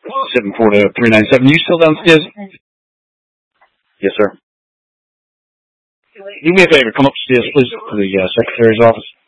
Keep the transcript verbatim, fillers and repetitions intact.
seven four zero, three nine seven. You still downstairs? Yes, sir. Do me a favor. Come upstairs, please, to the uh, secretary's office.